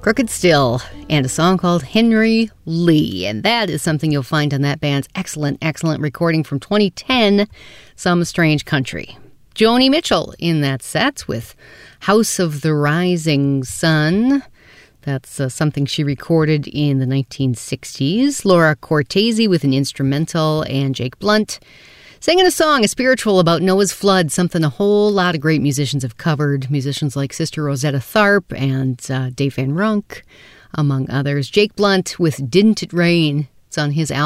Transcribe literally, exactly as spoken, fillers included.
Crooked Still, and a song called Henry Lee. And that is something you'll find on that band's excellent, excellent recording from twenty ten, Some Strange Country. Joni Mitchell in that set with House of the Rising Sun. That's uh, something she recorded in the nineteen sixties. Laura Cortese with an instrumental, and Jake Blunt singing a song, a spiritual about Noah's flood, something a whole lot of great musicians have covered. Musicians like Sister Rosetta Tharpe and uh, Dave Van Ronk, among others. Jake Blunt with Didn't It Rain? It's on his album.